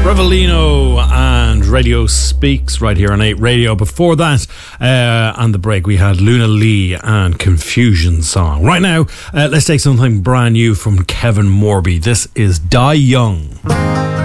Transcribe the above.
Revelino and Radio Speaks right here on 8 Radio. Before that, on the break, we had Luna Lee and Confusion Song. Right now, let's take something brand new from Kevin Morby. This is Die Young.